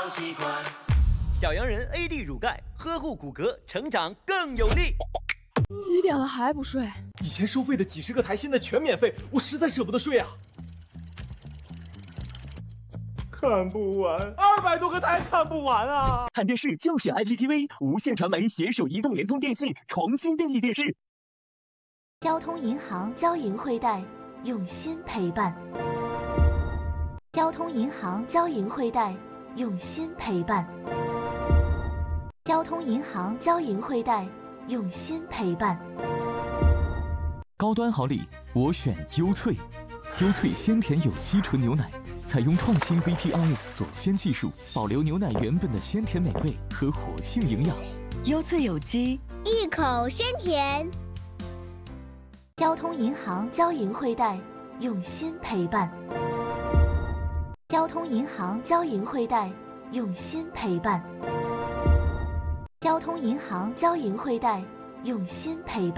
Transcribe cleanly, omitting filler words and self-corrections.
习惯。 小羊人 AD 乳钙，呵护骨骼，成长更有力。 几点了还不睡？ 以前收费的几十个台现在全免费，我实在舍不得睡啊。看不完，200多个台看不完啊！ 看电视就选 IPTV， 无线传媒携手移动、联通、电信重新定义电视。 交通银行交银汇贷，用心陪伴。交通银行交银汇贷，用心陪伴。交通银行交银汇贷，用心陪伴。 高端好礼，我选优萃。优萃鲜甜有机纯牛奶，采用创新 VTRS 锁鲜技术，保留牛奶原本的鲜甜美味和活性营养。 优萃有机， 一口鲜甜。 交通银行交银汇贷，用心陪伴。交通银行交银汇贷，用心陪伴。交通银行交银汇贷，用心陪伴。